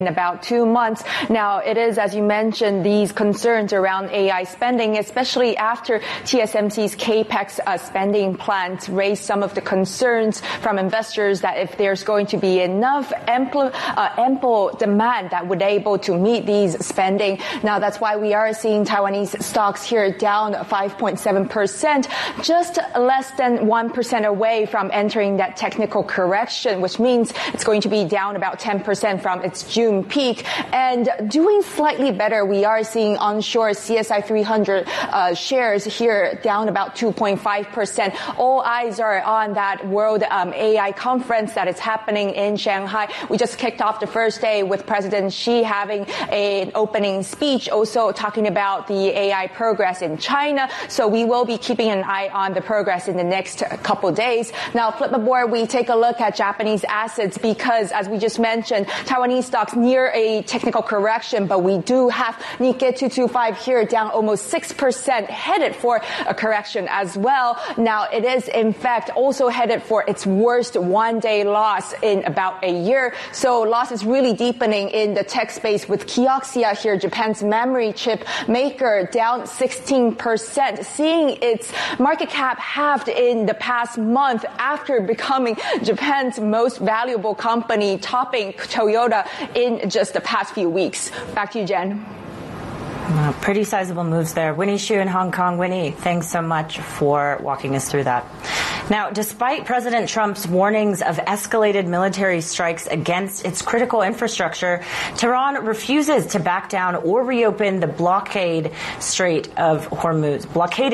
in about 2 months. Now, it is, as you mentioned, these concerns around AI spending, especially after TSMC's CAPEX spending plans raised some of the concerns from investors that if there's going to be enough ample demand that would able to meet these spending. Now, that's why we are seeing Taiwanese stocks here down 5.7%, just less than 1% away from entering that technical correction, which means it's going to be down about 10% from its June peak. And doing slightly better, we are seeing onshore CSI 300 shares here down about 2.5%. All eyes are on that World AI conference that is happening in Shanghai. We just kicked off the first day with President Xi having an opening speech, also talking about the AI progress in China. So we will be keeping an eye on the progress in the next couple days. Now, flip aboard, we take a look at Japanese assets because, as we just mentioned, Taiwanese stocks near a technical correction, but we do have Nikkei 225 here down almost 6%, headed for a correction as well. Now, it is in fact also headed for its worst one-day loss in about a year. So loss is really deepening in the tech space with Kioxia here, Japan's memory chip maker, down 16%, seeing its market cap halved in the past month after becoming Japan's most valuable company, topping Toyota in just the past few weeks. Back to you, Jen. Pretty sizable moves there. Winnie Xu in Hong Kong. Winnie, thanks so much for walking us through that. Now, despite President Trump's warnings of escalated military strikes against its critical infrastructure, Tehran refuses to back down or reopen the blockaded Strait of Hormuz.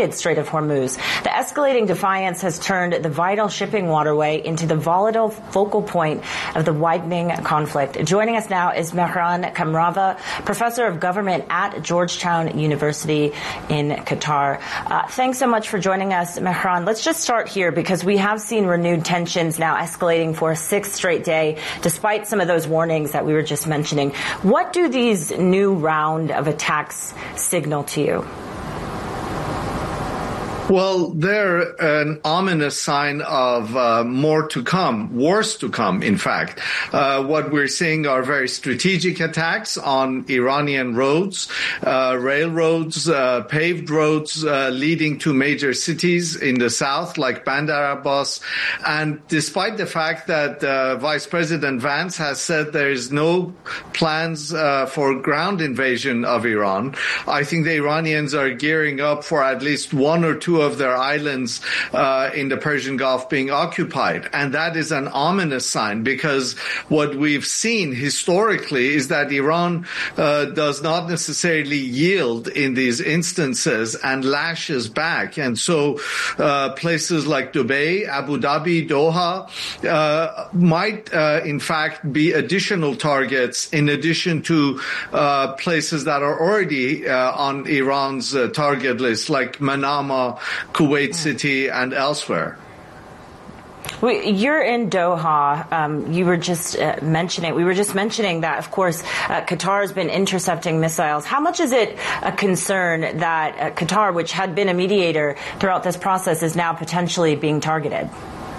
The escalating defiance has turned the vital shipping waterway into the volatile focal point of the widening conflict. Joining us now is Mehran Kamrava, professor of government at Georgetown University in Qatar. Thanks so much for joining us, Mehran. Let's just start here because we have seen renewed tensions now escalating for a 6th straight day, despite some of those warnings that we were just mentioning. What do these new round of attacks signal to you? Well, they're an ominous sign of more to come, worse to come, in fact. What we're seeing are very strategic attacks on Iranian roads, railroads, paved roads leading to major cities in the south, like Bandar Abbas. And despite the fact that Vice President Vance has said there is no plans for ground invasion of Iran, I think the Iranians are gearing up for at least one or two of their islands in the Persian Gulf being occupied. And that is an ominous sign because what we've seen historically is that Iran does not necessarily yield in these instances and lashes back. And so places like Dubai, Abu Dhabi, Doha might in fact be additional targets in addition to places that are already on Iran's target list, like Manama, Kuwait City, and elsewhere. You're in Doha. You were just we were just mentioning that, of course, Qatar has been intercepting missiles. How much is it a concern that Qatar, which had been a mediator throughout this process, is now potentially being targeted?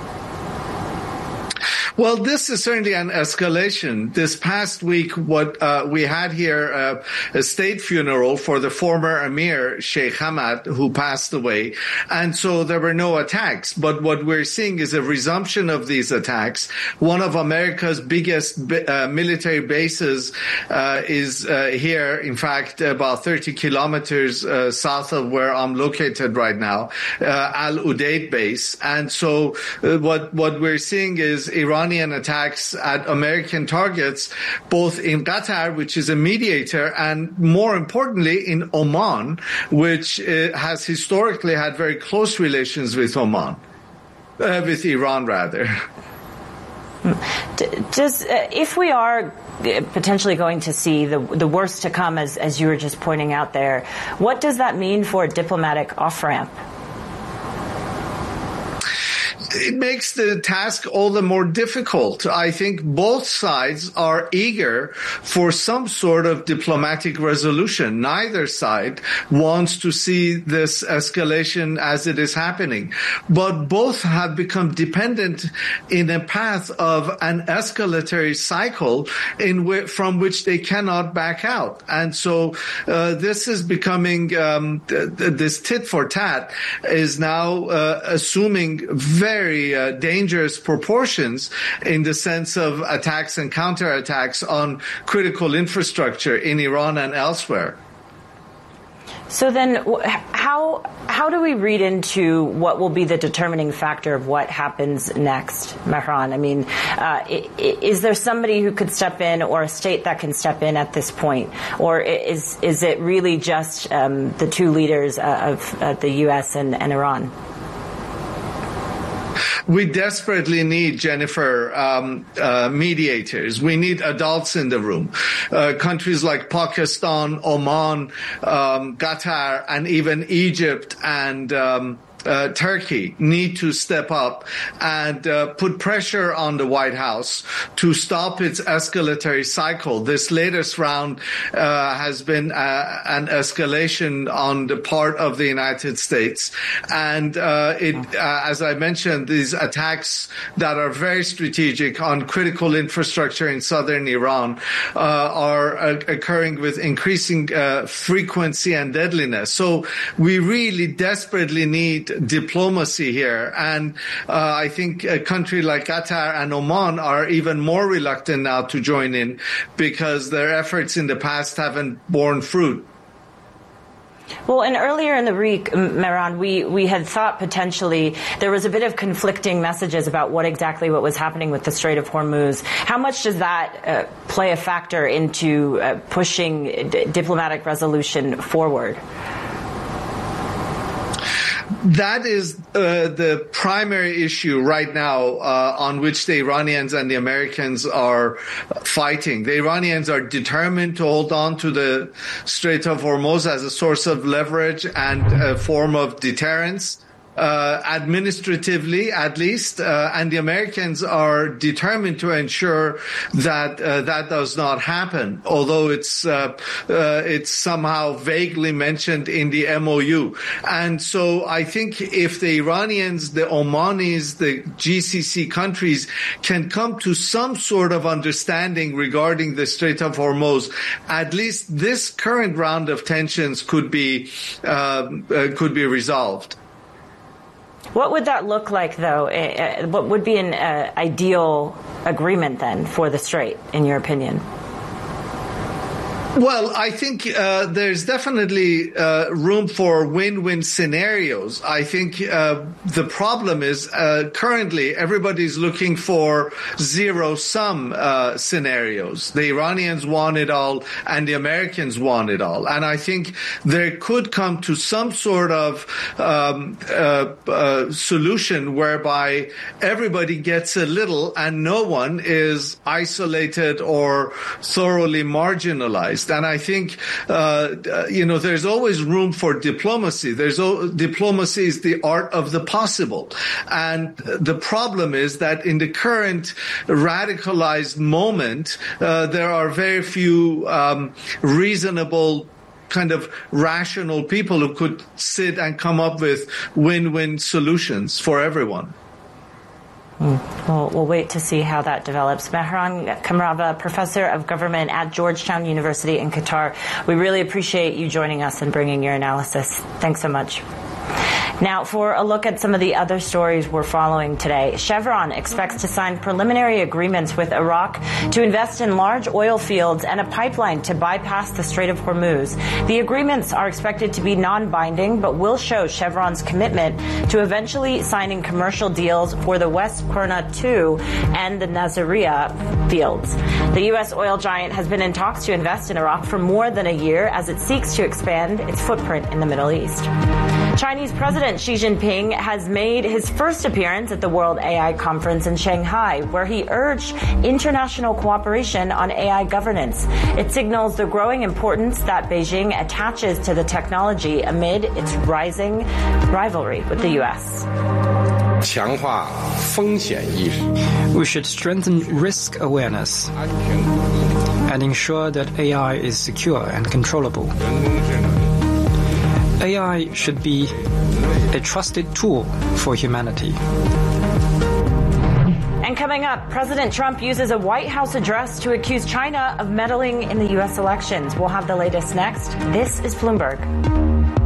Well, this is certainly an escalation. This past week, what we had here a state funeral for the former emir, Sheikh Hamad, who passed away. And so there were no attacks. But what we're seeing is a resumption of these attacks. One of America's biggest military bases is here, in fact, about 30 kilometers south of where I'm located right now, Al Udeid base. And so what we're seeing is Iranian attacks at American targets, both in Qatar, which is a mediator, and more importantly in Oman, which has historically had very close relations with with Iran rather. If we are potentially going to see the worst to come, as you were just pointing out there, what does that mean for a diplomatic off-ramp? it makes the task all the more difficult. I think both sides are eager for some sort of diplomatic resolution. Neither side wants to see this escalation as it is happening, but both have become dependent in a path of an escalatory cycle from which they cannot back out. And so this is becoming, this tit for tat is now assuming very dangerous proportions in the sense of attacks and counterattacks on critical infrastructure in Iran and elsewhere. So then how do we read into what will be the determining factor of what happens next, Mehran? I mean, is there somebody who could step in or a state that can step in at this point? Or is it really just the two leaders of the U.S. and Iran? We desperately need, Jennifer, mediators. We need adults in the room. Countries like Pakistan, Oman, Qatar, and even Egypt and Turkey need to step up and put pressure on the White House to stop its escalatory cycle. This latest round has been an escalation on the part of the United States. And as I mentioned, these attacks that are very strategic on critical infrastructure in southern Iran are occurring with increasing frequency and deadliness. So we really desperately need diplomacy here. And I think a country like Qatar and Oman are even more reluctant now to join in because their efforts in the past haven't borne fruit. Well, and earlier in the week, Mehran, we had thought potentially there was a bit of conflicting messages about what was happening with the Strait of Hormuz. How much does that play a factor into pushing diplomatic resolution forward? That is the primary issue right now on which the Iranians and the Americans are fighting. The Iranians are determined to hold on to the Strait of Hormuz as a source of leverage and a form of deterrence. Administratively, at least, and the Americans are determined to ensure that that does not happen, although it's somehow vaguely mentioned in the MOU. And so I think if the Iranians, the Omanis, the GCC countries can come to some sort of understanding regarding the Strait of Hormuz, at least this current round of tensions could be resolved. What would that look like, though? What would be an ideal agreement, then, for the Strait, in your opinion? Well, I think there's definitely room for win-win scenarios. I think the problem is currently everybody's looking for zero-sum scenarios. The Iranians want it all and the Americans want it all. And I think there could come to some sort of solution whereby everybody gets a little and no one is isolated or thoroughly marginalized. And I think, there's always room for diplomacy. Diplomacy is the art of the possible. And the problem is that in the current radicalized moment, there are very few reasonable kind of rational people who could sit and come up with win-win solutions for everyone. Well, we'll wait to see how that develops. Mehran Kamrava, professor of government at Georgetown University in Qatar. We really appreciate you joining us and bringing your analysis. Thanks so much. Now, for a look at some of the other stories we're following today, Chevron expects to sign preliminary agreements with Iraq to invest in large oil fields and a pipeline to bypass the Strait of Hormuz. The agreements are expected to be non-binding, but will show Chevron's commitment to eventually signing commercial deals for the West Qurna 2 and the Nasiriyah fields. The U.S. oil giant has been in talks to invest in Iraq for more than a year as it seeks to expand its footprint in the Middle East. Chinese President Xi Jinping has made his first appearance at the World AI Conference in Shanghai, where he urged international cooperation on AI governance. It signals the growing importance that Beijing attaches to the technology amid its rising rivalry with the U.S. 强化风险意识。 We should strengthen risk awareness and ensure that AI is secure and controllable. AI should be a trusted tool for humanity. And coming up, President Trump uses a White House address to accuse China of meddling in the U.S. elections. We'll have the latest next. This is Bloomberg.